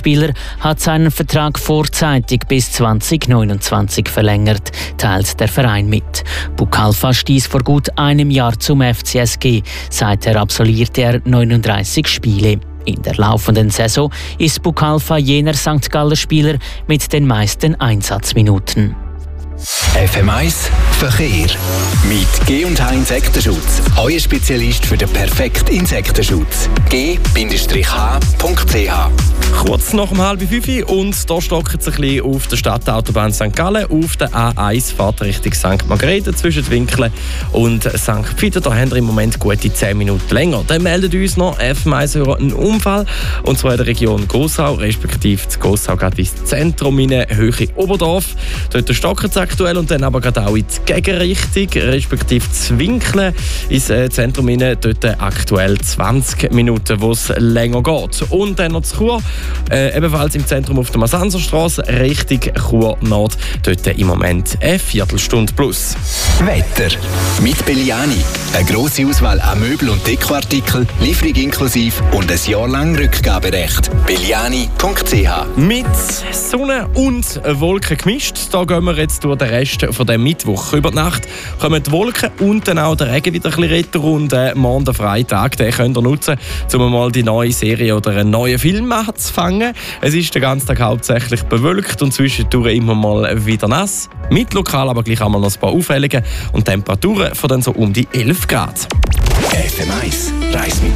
Spieler hat seinen Vertrag vorzeitig bis 2029 verlängert, teilt der Verein mit. Bukalfa stieß vor gut einem Jahr zum FCSG. Seither absolvierte er 39 Spiele. In der laufenden Saison ist Bukalfa jener St. Galler Spieler mit den meisten Einsatzminuten. FM1 Verkehr mit G&H Insektenschutz, euer Spezialist für den perfekten Insektenschutz. G-H.ch. Kurz nach 4:30 und da stockt es ein bisschen auf der Stadtautobahn St. Gallen. Auf der A1 fährt Richtung St. Margrethe zwischen Winkeln und St. Pfiter. Da haben wir im Moment gute 10 Minuten länger. Dann meldet uns noch FM1 einen Unfall, und zwar in der Region Gossau, respektive das Gossau geht ins Zentrum in Höhe Oberdorf. Dort stockt es aktuell und dann aber gerade auch in die Gegenrichtung, respektive das Winkeln ins Zentrum rein. Dort aktuell 20 Minuten, wo es länger geht. Und dann noch zu Chur, ebenfalls im Zentrum auf der Masanserstraße, Richtung Chur Nord. Dort im Moment eine Viertelstunde plus. Wetter mit Belliani. Eine grosse Auswahl an Möbel- und Dekoartikeln, Lieferung inklusive und ein Jahr lang Rückgaberecht. Belliani.ch. Mit Sonne und Wolken gemischt. Da gehen wir jetzt durch den Rest von dem Mittwoch. Über die Nacht kommen die Wolken und dann auch der Regen wieder ein bisschen retour. Und morgen der Freitag, den könnt ihr nutzen, um mal die neue Serie oder einen neuen Film anzufangen. Es ist den ganzen Tag hauptsächlich bewölkt und zwischendurch immer mal wieder nass. Mit lokal aber gleich einmal noch ein paar Aufhellungen und Temperaturen von dann so um die 11 Grad. FM1 reist mit